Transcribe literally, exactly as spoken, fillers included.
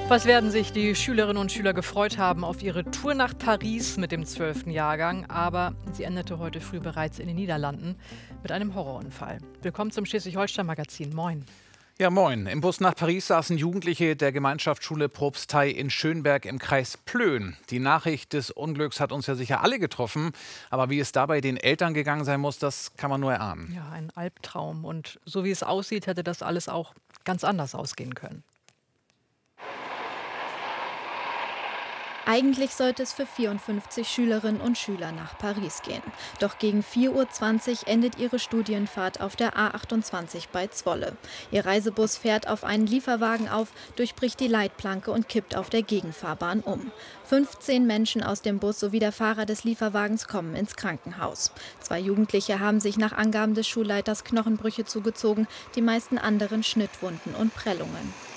Was werden sich die Schülerinnen und Schüler gefreut haben auf ihre Tour nach Paris mit dem zwölften Jahrgang. Aber sie endete heute früh bereits in den Niederlanden mit einem Horrorunfall. Willkommen zum Schleswig-Holstein-Magazin. Moin. Ja, moin. Im Bus nach Paris saßen Jugendliche der Gemeinschaftsschule Propstei in Schönberg im Kreis Plön. Die Nachricht des Unglücks hat uns ja sicher alle getroffen. Aber wie es dabei den Eltern gegangen sein muss, das kann man nur erahnen. Ja, ein Albtraum. Und so wie es aussieht, hätte das alles auch ganz anders ausgehen können. Eigentlich sollte es für vierundfünfzig Schülerinnen und Schüler nach Paris gehen. Doch gegen vier Uhr zwanzig endet ihre Studienfahrt auf der A achtundzwanzig bei Zwolle. Ihr Reisebus fährt auf einen Lieferwagen auf, durchbricht die Leitplanke und kippt auf der Gegenfahrbahn um. fünfzehn Menschen aus dem Bus sowie der Fahrer des Lieferwagens kommen ins Krankenhaus. Zwei Jugendliche haben sich nach Angaben des Schulleiters Knochenbrüche zugezogen, die meisten anderen Schnittwunden und Prellungen.